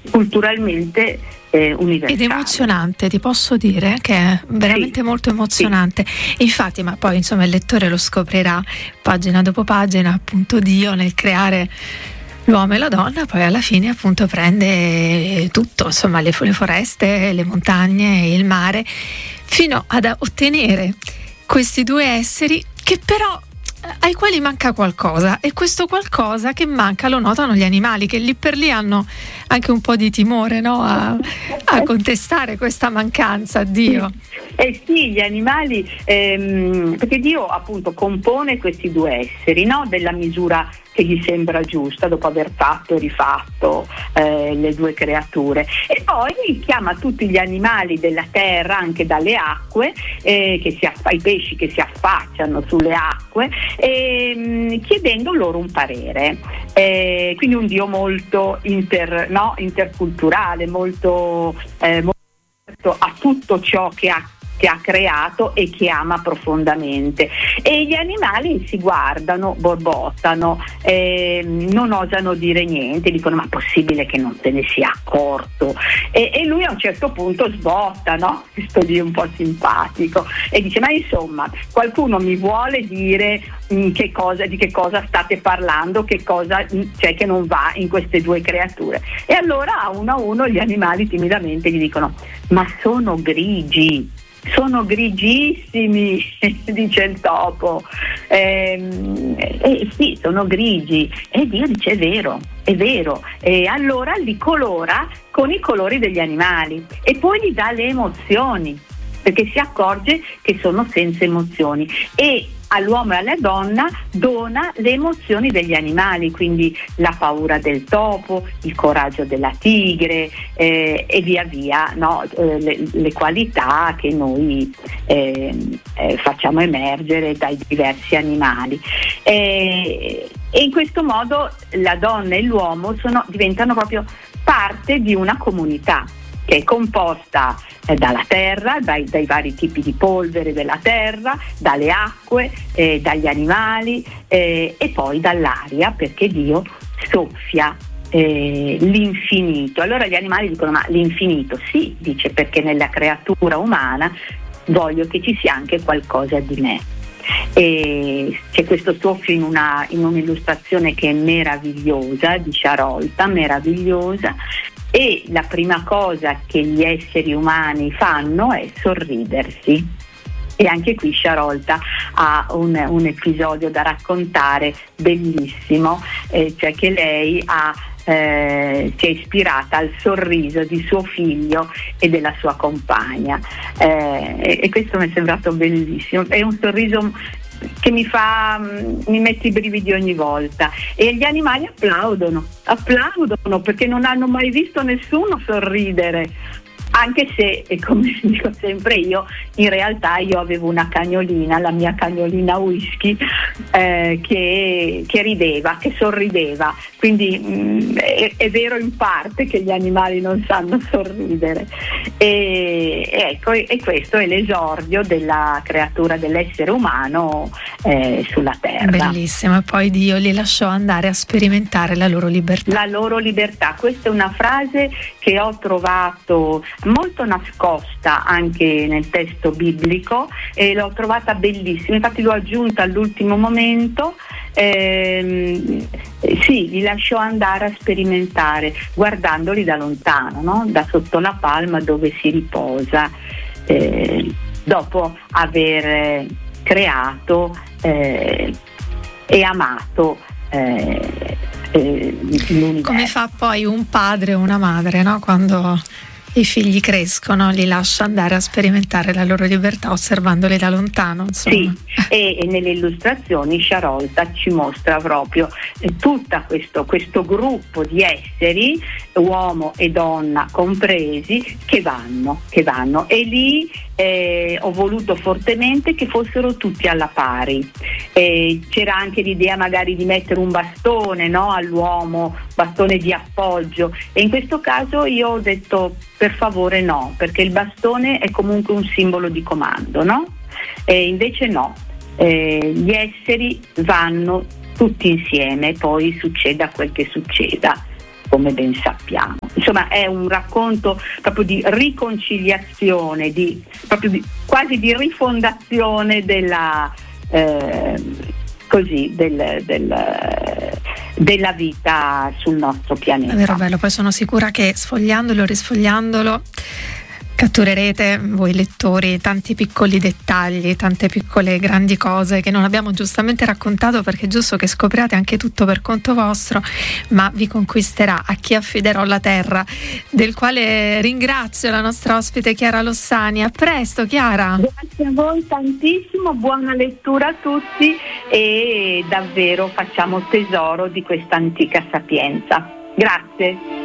culturalmente universale. Ed emozionante, ti posso dire che è veramente molto emozionante. Infatti, ma poi insomma il lettore lo scoprirà pagina dopo pagina, appunto Dio nel creare l'uomo e la donna poi alla fine appunto prende tutto, insomma le foreste, le montagne, il mare, fino ad ottenere questi due esseri che però ai quali manca qualcosa, e questo qualcosa che manca lo notano gli animali, che lì per lì hanno anche un po' di timore, no? a contestare questa mancanza a Dio. Sì, gli animali, perché Dio appunto compone questi due esseri, no? Della misura che gli sembra giusta dopo aver fatto e rifatto le due creature, e poi chiama tutti gli animali della terra, anche dalle acque, i pesci che si affacciano sulle acque, chiedendo loro un parere, quindi un Dio molto interculturale, molto a tutto ciò che ha creato e che ama profondamente. E gli animali si guardano, borbottano, non osano dire niente, dicono ma possibile che non se ne sia accorto, e lui a un certo punto sbotta, no? Questo lì un po' simpatico, e dice ma insomma qualcuno mi vuole dire di che cosa state parlando, che cosa c'è che non va in queste due creature. E allora a uno gli animali timidamente gli dicono ma sono grigi. Sono grigissimi, dice il topo. Sì, sono grigi. E Dio dice è vero. E allora li colora con i colori degli animali e poi gli dà le emozioni, perché si accorge che sono senza emozioni, e all'uomo e alla donna dona le emozioni degli animali, quindi la paura del topo, il coraggio della tigre, e via via, no? Le qualità che noi facciamo emergere dai diversi animali. E in questo modo la donna e l'uomo diventano proprio parte di una comunità che è composta dalla terra, dai vari tipi di polvere della terra, dalle acque, dagli animali, e poi dall'aria, perché Dio soffia l'infinito. Allora gli animali dicono ma l'infinito? Sì, dice, perché nella creatura umana voglio che ci sia anche qualcosa di me. E c'è questo soffio in un'illustrazione che è meravigliosa, di Sciarolta, meravigliosa. E la prima cosa che gli esseri umani fanno è sorridersi. E anche qui Sciarolta ha un episodio da raccontare bellissimo, cioè che lei si è ispirata al sorriso di suo figlio e della sua compagna, e questo mi è sembrato bellissimo. È un sorriso che mi mette i brividi ogni volta, e gli animali applaudono perché non hanno mai visto nessuno sorridere, anche se, e come dico sempre io, in realtà io avevo una cagnolina, la mia cagnolina Whisky, che rideva, che sorrideva, quindi è vero in parte che gli animali non sanno sorridere, e ecco, e questo è l'esordio della creatura dell'essere umano sulla terra. Bellissimo. E poi Dio li lasciò andare a sperimentare la loro libertà. Questa è una frase che ho trovato molto nascosta anche nel testo biblico, e l'ho trovata bellissima, infatti l'ho aggiunta all'ultimo momento. Sì, li lasciò andare a sperimentare, guardandoli da lontano, no? Da sotto la palma dove si riposa, dopo aver creato e amato l'universo. Come fa poi un padre o una madre, no? Quando i figli crescono, li lascia andare a sperimentare la loro libertà osservandoli da lontano, insomma. Sì, e nelle illustrazioni Sciarolta ci mostra proprio tutto questo gruppo di esseri, uomo e donna compresi, che vanno, e lì ho voluto fortemente che fossero tutti alla pari. C'era anche l'idea magari di mettere un bastone, no, all'uomo, bastone di appoggio, e in questo caso io ho detto per favore no, perché il bastone è comunque un simbolo di comando, no? E invece no, gli esseri vanno tutti insieme, poi succeda quel che succeda. come ben sappiamo. Insomma, è un racconto proprio di riconciliazione, quasi di rifondazione della della vita sul nostro pianeta. È vero, bello, poi sono sicura che sfogliandolo, risfogliandolo, catturerete voi lettori tanti piccoli dettagli, tante piccole grandi cose che non abbiamo giustamente raccontato, perché è giusto che scopriate anche tutto per conto vostro, ma vi conquisterà. A chi affiderò la terra, del quale ringrazio la nostra ospite Chiara Lossani. A presto, Chiara. Grazie a voi tantissimo, buona lettura a tutti e davvero facciamo tesoro di questa antica sapienza. Grazie.